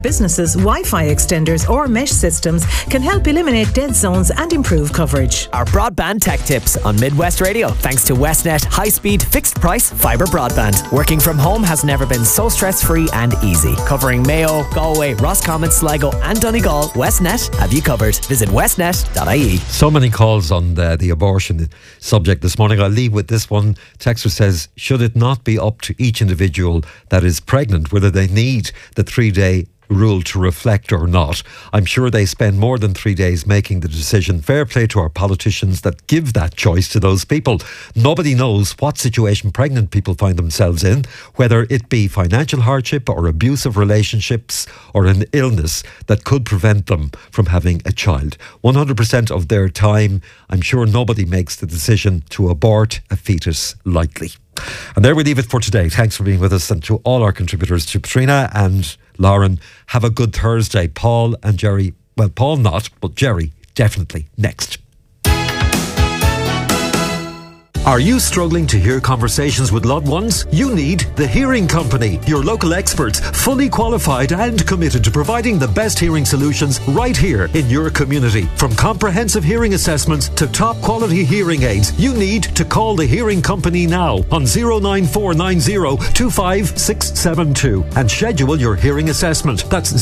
Businesses, Wi-Fi extenders or mesh systems can help eliminate dead zones and improve coverage. Our broadband tech tips on Midwest Radio, thanks to Westnet high-speed, fixed-price fibre broadband. Working from home has never been so stress-free and easy. Covering Mayo, Galway, Roscommon, Sligo and Donegal, Westnet have you covered. Visit westnet.ie. So many calls on the abortion subject this morning. I'll leave with this one. Texter says, should it not be up to each individual that is pregnant whether they need the 3-day rule to reflect or not? I'm sure they spend more than 3 days making the decision. Fair play to our politicians that give that choice to those people. Nobody knows what situation pregnant people find themselves in, whether it be financial hardship or abusive relationships or an illness that could prevent them from having a child. 100% of their time, I'm sure nobody makes the decision to abort a fetus lightly. And there we leave it for today. Thanks for being with us, and to all our contributors, to Patrina and Lauren. Have a good Thursday. Paul and Jerry, well, Paul not, but Jerry definitely next. Are you struggling to hear conversations with loved ones? You need The Hearing Company, your local experts, fully qualified and committed to providing the best hearing solutions right here in your community. From comprehensive hearing assessments to top quality hearing aids, you need to call The Hearing Company now on 09490 25672 and schedule your hearing assessment. That's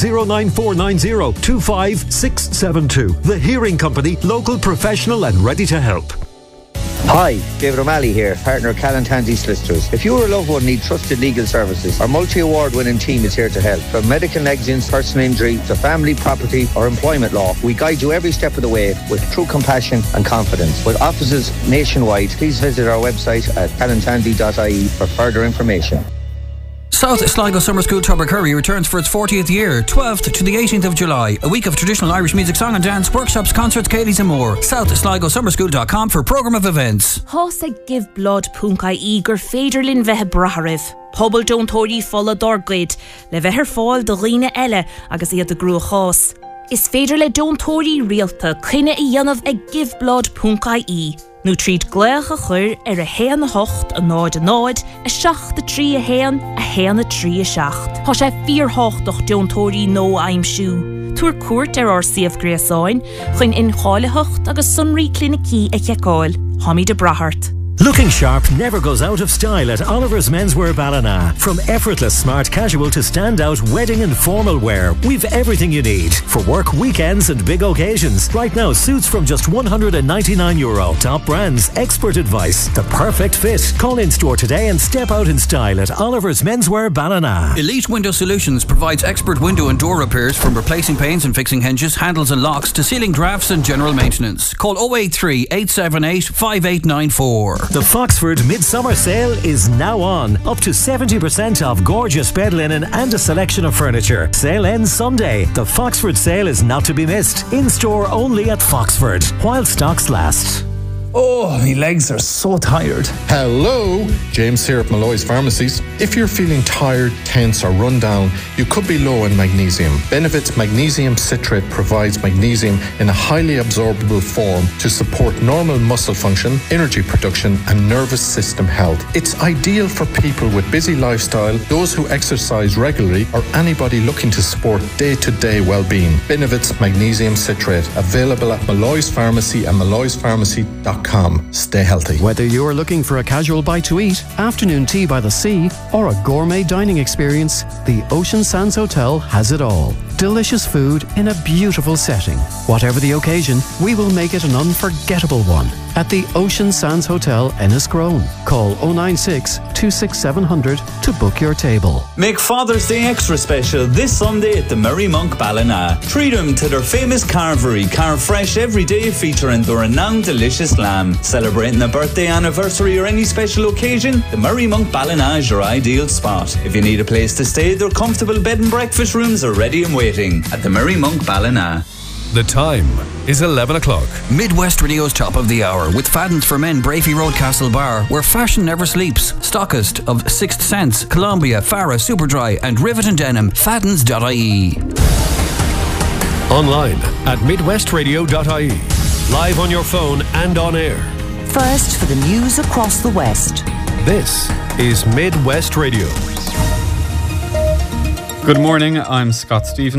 09490 25672. The Hearing Company, local, professional and ready to help. Hi, David O'Malley here, partner of Callan Tansey Solicitors. If you or a loved one need trusted legal services, our multi-award winning team is here to help. From medical negligence, personal injury, to family, property or employment law, we guide you every step of the way with true compassion and confidence. With offices nationwide, please visit our website at callantansey.ie for further information. South Sligo Summer School Tubbercurry returns for its 40th year, 12th to the 18th of July. A week of traditional Irish music, song and dance, workshops, concerts, Katie's and more. SouthSligoSummerSchool.com for programme of events. Hosa give blood punkai eager féidir linn bheithe brathariv. Pobl don't tóirí folla dorgrid, le bheithir fáil do ghine eile agus iad de grua chás. Is féidir le don't tóirí rialta chinne I dhéanamh ag give blood punkai e. Nu tríd gléach a chur a héan a hocht a náid, a seach a trí a héan a trí a seacht. Tá sé 4 deontóirí nó aimsú. Tuair cuairt RCF Gréasáin, chuin in cháile hocht agus sunraí clinicí a cheacáil, Tommy de Brahart. Looking sharp never goes out of style at Oliver's Menswear Ballina. From effortless smart casual to standout wedding and formal wear, we've everything you need for work, weekends and big occasions. Right now, suits from just €199. Top brands, expert advice, the perfect fit. Call in store today and step out in style at Oliver's Menswear Ballina. Elite Window Solutions provides expert window and door repairs, from replacing panes and fixing hinges, handles and locks to sealing drafts and general maintenance. Call 083 878 5894. The Foxford Midsummer Sale is now on. Up to 70% off gorgeous bed linen and a selection of furniture. Sale ends Sunday. The Foxford Sale is not to be missed. In store only at Foxford, while stocks last. Oh, my legs are so tired. Hello, James here at Malloy's Pharmacies. If you're feeling tired, tense or run down, you could be low in magnesium. Benefit's magnesium citrate provides magnesium in a highly absorbable form to support normal muscle function, energy production and nervous system health. It's ideal for people with busy lifestyle, those who exercise regularly or anybody looking to support day-to-day well-being. Benefit's magnesium citrate, available at Malloy's Pharmacy and malloyspharmacy.com. Stay healthy. Whether you're looking for a casual bite to eat, afternoon tea by the sea, or a gourmet dining experience, the Ocean Sands Hotel has it all. Delicious food in a beautiful setting. Whatever the occasion, we will make it an unforgettable one at the Ocean Sands Hotel, Enniscrone. Call 096 26700 to book your table. Make Father's Day extra special this Sunday at the Merry Monk Ballina. Treat them to their famous carvery, carved fresh every day, featuring their renowned delicious lamb. Celebrating a birthday, anniversary or any special occasion, the Merry Monk Ballina is your ideal spot. If you need a place to stay, their comfortable bed and breakfast rooms are ready and waiting at the Merry Monk Ballina. The time is 11 o'clock. Midwest Radio's Top of the Hour with Fadden's for Men, Brafey Road, Castle Bar, where fashion never sleeps. Stockist of Sixth Sense, Columbia, Farah, Superdry and Rivet and Denim. Faddens.ie. Online at midwestradio.ie. Live on your phone and on air. First for the news across the West. This is Midwest Radio. Good morning, I'm Scott Stevens.